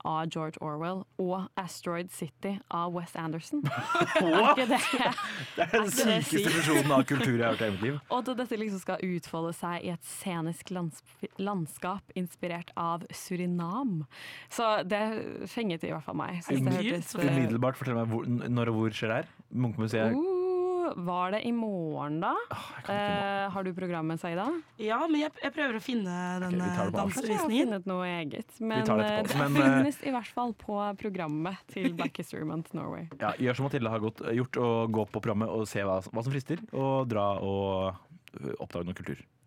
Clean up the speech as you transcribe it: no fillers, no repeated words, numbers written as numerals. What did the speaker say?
av George Orwell og Asteroid City av Wes Anderson. Er ikke det? Det er den sykeste fusjonen av kultur jeg har hørt i mitt liv. Og at dette liksom skal utfolde seg i et scenisk landskap inspirert av Surinam. Så det fenget i hvert fall meg. Synes det hørtes Umiddelbart, fortell meg når og hvor skjer det her? Munkemuseet? Var det i morgen da? Har du programmet, Saida? Ja, men jeg prøver å finne denne Kanskje jeg har dansevisningen. funnet noe eget, men tar det det etterpå. finnes i hvert fall på programmet til Black History Month Norway. Ja, gjør som Mathilde har gjort, å gå på programmet og se hva som frister, og dra og oppdage noe kultur.